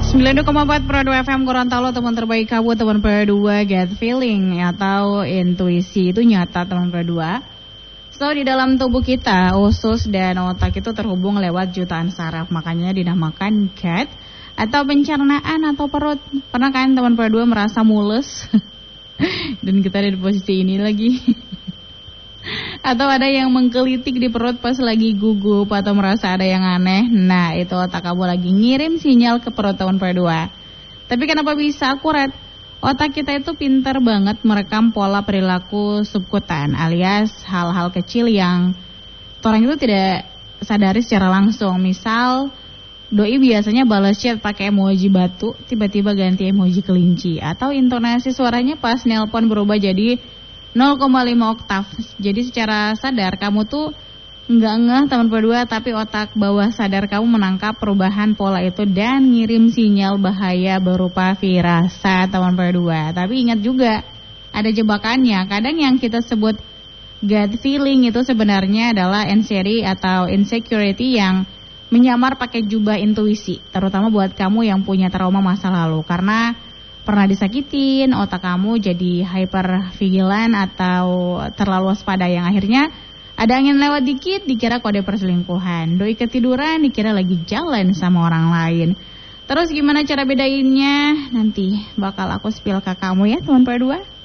92,4 Pro 2 FM Gorontalo, teman terbaik kamu, teman Pro 2 Get Feeling atau intuisi itu nyata teman Pro 2. So di dalam tubuh kita, usus dan otak itu terhubung lewat jutaan saraf, makanya dinamakan gut atau pencernaan atau perut. Pernah kan teman Pro 2 merasa mules? Dan kita ada di posisi ini lagi. Atau ada yang menggelitik di perut pas lagi gugup atau merasa ada yang aneh. Nah, itu otak kamu lagi ngirim sinyal ke perut teman Pro 2. Tapi kenapa bisa akurat? Otak kita itu pintar banget merekam pola perilaku subkutan, alias hal-hal kecil yang orang itu tidak sadari secara langsung. Misal, doi biasanya balas chat pakai emoji batu, tiba-tiba ganti emoji kelinci. Atau intonasi suaranya pas nelpon berubah jadi 0,5 oktav. Jadi secara sadar kamu tuh nggak ngeh teman berdua, tapi otak bawah sadar kamu menangkap perubahan pola itu dan ngirim sinyal bahaya berupa firasat teman berdua. Tapi ingat juga ada jebakannya. Kadang yang kita sebut gut feeling itu sebenarnya adalah anxiety atau insecurity yang menyamar pakai jubah intuisi, terutama buat kamu yang punya trauma masa lalu. Karena pernah disakitin, otak kamu jadi hyper vigilant atau terlalu waspada yang akhirnya ada angin lewat dikit dikira kode perselingkuhan, doi ketiduran dikira lagi jalan sama orang lain. Terus gimana cara bedainnya? Nanti bakal aku spill ke kamu ya teman berdua.